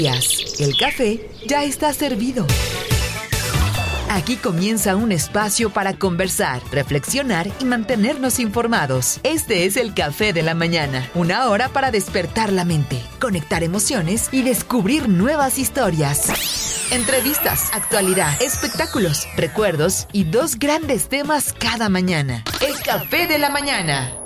El café ya está servido. Aquí comienza un espacio para conversar, reflexionar y mantenernos informados. Este es el Café de la Mañana, una hora para despertar la mente, conectar emociones y descubrir nuevas historias. Entrevistas, actualidad, espectáculos, recuerdos y dos grandes temas cada mañana. El Café de la Mañana.